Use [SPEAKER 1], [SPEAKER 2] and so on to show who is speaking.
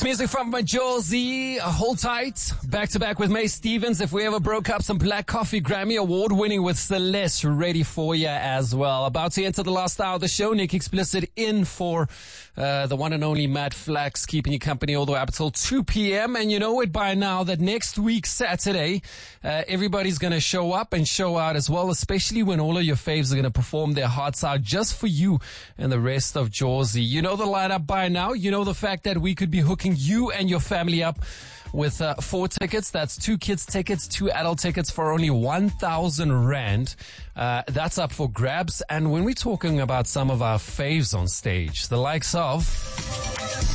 [SPEAKER 1] Music from Josie, hold tight. Back to back with May Stevens. If we ever broke up, some Black Coffee Grammy Award winning with Celeste ready for you as well. About to enter the last hour of the show. Nick Explicit in for the one and only Matt Flax, keeping you company all the way up until 2 p.m. And you know it by now that next week, Saturday, everybody's going to show up and show out as well, especially when all of your faves are going to perform their hearts out just for you and the rest of Josie. You know the lineup by now. You know the fact that we could be hooking you and your family up with 4 tickets. That's 2 kids tickets, 2 adult tickets for only 1,000 Rand. That's up for grabs. And when we're talking about some of our faves on stage, the likes of